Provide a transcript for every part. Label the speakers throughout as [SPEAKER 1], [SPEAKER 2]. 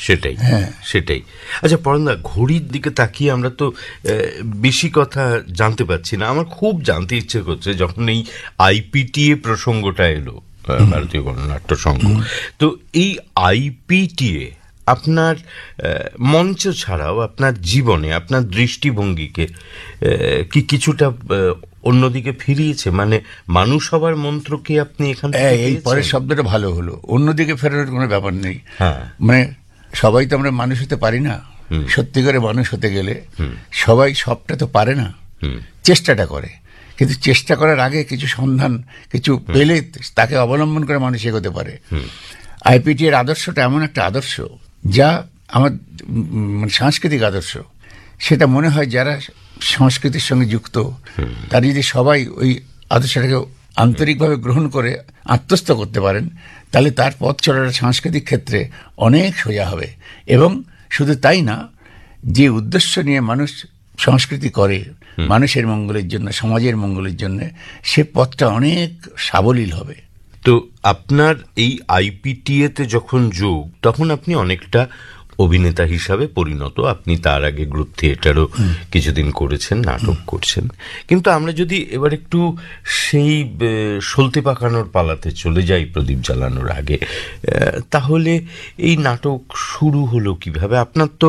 [SPEAKER 1] সেটাই, সেটাই। আচ্ছা পরানদা, ঘড়ির দিকে তাকিয়ে আমরা তো বেশি কথা জানতে পারছি না। আমার খুব জানতে ইচ্ছে করছে, যখন এই আইপিটিএ প্রসঙ্গটা এলো, ভারতীয় গণনাট্য সংঘ, তো এই আইপিটিএ আপনার মঞ্চ ছাড়াও আপনার জীবনে, আপনার দৃষ্টিভঙ্গিকে কি কিছুটা অন্যদিকে ফিরিয়েছে? মানে মানুষ হবার মন্ত্র কি আপনি এখানে,
[SPEAKER 2] এই পরের শব্দটা ভালো হলো, অন্যদিকে ফেরানোর কোনো ব্যাপার নেই। মানে সবাই তো আমরা মানুষ হতে পারি না। সত্যি করে মানুষ হতে গেলে সবাই সবটা তো পারে না, চেষ্টাটা করে। কিন্তু চেষ্টা করার আগে কিছু সন্ধান, কিছু পেলে তাকে অবলম্বন করে মানুষ এগোতে পারে। আইপিটি এর আদর্শটা এমন একটা আদর্শ যা আমার মানে সাংস্কৃতিক আদর্শ। সেটা মনে হয় যারা সংস্কৃতির সঙ্গে যুক্ত, তারা যদি সবাই ওই আদর্শটাকে আন্তরিকভাবে গ্রহণ করে আত্মস্থ করতে পারেন, তাহলে তার পথ চলার সাংস্কৃতিক ক্ষেত্রে অনেক সোজা হবে। এবং শুধু তাই না, যে উদ্দেশ্য নিয়ে মানুষ সংস্কৃতি করে, মানুষের মঙ্গলের জন্য, সমাজের মঙ্গলের জন্য, সে পথটা অনেক সাবলীল হবে।
[SPEAKER 1] তো আপনার এই আইপিটিএতে যখন যোগ, তখন আপনি অনেকটা অভিনেতা হিসাবে পরিণত। আপনি তার আগে গ্রুপ থিয়েটারও কিছুদিন করেছেন, নাটক করছেন। কিন্তু আমরা যদি এবার একটু সেই সলতে পাকানোর পালাতে চলে যাই প্রদীপ জ্বালানোর আগে, তাহলে এই নাটক শুরু হলো কিভাবে? আপনার তো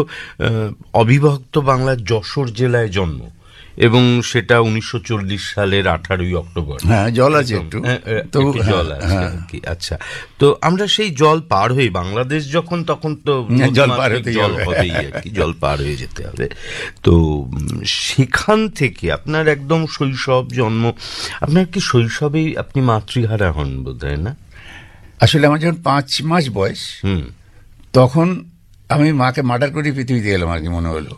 [SPEAKER 1] অবিভক্ত বাংলার যশোর জেলায় জন্ম, এবং সেটা 1940 সালের 18ই অক্টোবর।
[SPEAKER 2] হ্যাঁ, জল আছে একটু,
[SPEAKER 1] জল আছে আর কি। আচ্ছা, তো আমরা সেই জল পার হয়ে বাংলাদেশ যখন, তখন তো
[SPEAKER 2] জল পার
[SPEAKER 1] হবেই আর কি, জল পার হয়ে যেতে হবে। তো সেখান থেকে আপনার একদম শৈশব, জন্ম, আপনার কি শৈশবেই আপনি মাতৃহারা হন বোধ হয়, না?
[SPEAKER 2] আসলে আমার যখন 5 মাস বয়স, তখন আমি মাকে মার্ডার করে পৃথিবীতে এলাম আর কি, মনে হলো।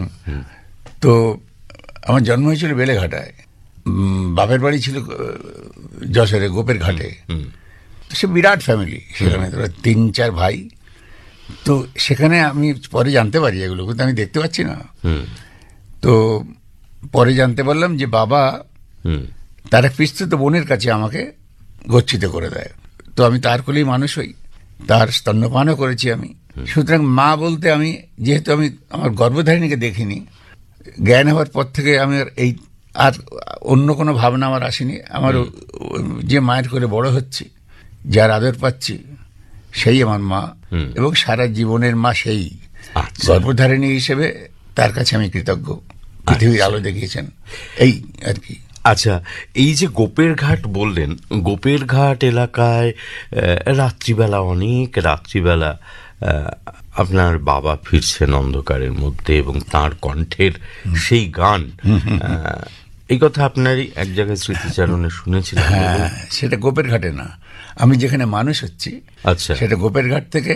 [SPEAKER 2] তো আমার জন্ম হয়েছিল বেলেঘাটায়, বাপের বাড়ি ছিল যশোরে গোপের ঘাটে। সে বিরাট ফ্যামিলি, সেখানে 3-4 ভাই। তো সেখানে আমি পরে জানতে পারি এগুলো, কিন্তু আমি দেখতে পাচ্ছি না। তো পরে জানতে পারলাম যে বাবা তার এক পিস্তুত বোনের কাছে আমাকে গচ্ছিত করে দেয়। তো আমি তার কোলেই মানুষ হই, তার স্তন্যপানও করেছি আমি। সুতরাং মা বলতে আমি, যেহেতু আমি আমার গর্ভধারিণীকে দেখিনি, জ্ঞান হওয়ার পর থেকে আমি আর অন্য কোনো ভাবনা আমার আসেনি। আমার যে মায়ের কোলে বড় হচ্ছি, যার আদর পাচ্ছি, সেই আমার মা, এবং সারা জীবনের মা সেই। গর্ভধারিণী হিসেবে তার কাছে আমি কৃতজ্ঞ, পৃথিবীর আলো দেখিয়েছেন, এই আর কি।
[SPEAKER 1] আচ্ছা, এই যে গোপের ঘাট বললেন, গোপের ঘাট এলাকায় রাত্রিবেলা, অনেক রাত্রিবেলা আপনার বাবা ফিরছেন অন্ধকারের মধ্যে, এবং তার কণ্ঠের সেই গান, এই কথা আপনারই এক জায়গায় স্মৃতিচারণে শুনেছিলাম।
[SPEAKER 2] হ্যাঁ, সেটা গোপের ঘাটে না, আমি যেখানে মানুষ হচ্ছি। আচ্ছা, সেটা গোপের ঘাট থেকে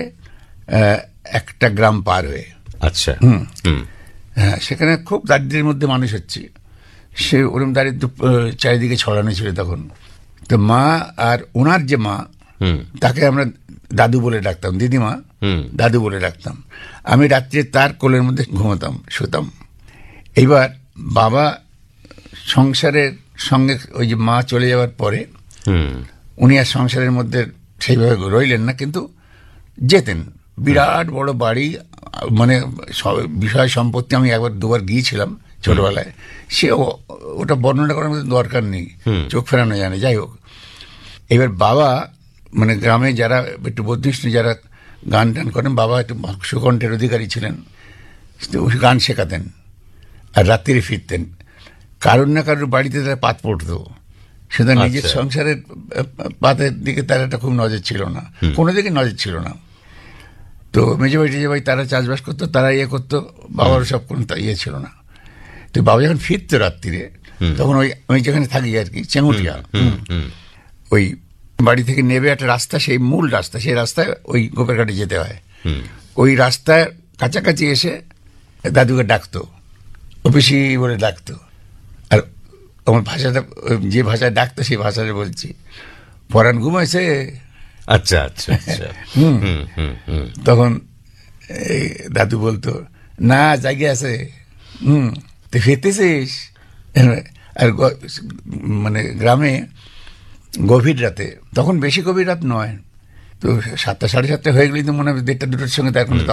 [SPEAKER 2] একটা গ্রাম পার হয়ে।
[SPEAKER 1] আচ্ছা,
[SPEAKER 2] হ্যাঁ, সেখানে খুব দারিদ্র্যের মধ্যে মানুষ হচ্ছি। সে ওরম দারিদ্র চারিদিকে ছড়ানো ছিল তখন। তো মা আর ওনার যে মা, তাকে আমরা দাদু বলে ডাকতাম, দিদিমা দাদু বলে ডাকতাম। আমি রাত্রে তার কোলের মধ্যে ঘুমোতাম, শুতাম। এইবার বাবা সংসারের সঙ্গে, ওই যে মা চলে যাওয়ার পরে, উনি আর সংসারের মধ্যে সেইভাবে রইলেন না, কিন্তু যেতেন। বিরাট বড় বাড়ি, মানে বিষয় সম্পত্তি। আমি একবার 2বার গিয়েছিলাম ছোটবেলায়, সে ওটা বর্ণনা করার মধ্যে দরকার নেই, চোখ ফেরানো যায় না। যাই হোক, এবার বাবা মানে গ্রামে যারা একটু বৌদ্ধিষ্ট, যারা গান টান করেন, বাবা একটু সুকণ্ঠের অধিকারী ছিলেন, গান শেখাতেন, আর রাত্রিরে ফিরতেন। কারোর না কারোর বাড়িতে তারা পাত পড়তো, সুতরাং নিজের সংসারের পাতের দিকে তার একটা খুব নজর ছিল না, কোনো দিকে নজর ছিল না। তো মেজে ভাই টেজে ভাই তারা চাষবাস করতো, তারা ইয়ে করতো, বাবার সব কোনো ইয়ে ছিল না। তো বাবা যখন ফিরতো রাত্রিরে, তখন ওই যেখানে থাকি আর কি, চেঙ্গুটিয়া, ওই বাড়ি থেকে নেবে একটা রাস্তা, সেই মূল রাস্তা, সেই রাস্তায় ওই গোপের ঘাটে যেতে হয়। ওই রাস্তায় কাছাকাছি এসে দাদুকে ডাকতো, অফিসি বলে ডাকতো। আর আমার ভাষাটা, যে ভাষায় ডাকতো সেই ভাষাটা বলছি, পরাণ ঘুমাইছে।
[SPEAKER 1] আচ্ছা আচ্ছা আচ্ছা।
[SPEAKER 2] তখন দাদু বলতো, না জায়গা আছে, তুই ফিরতেছিস। আর মানে গ্রামে গভীর রাতে, তখন বেশি গভীর রাত নয়, তো 7টা 7:30 হয়ে গেলেই তো মনে হয় 1:30-2টার সঙ্গে তার কোনো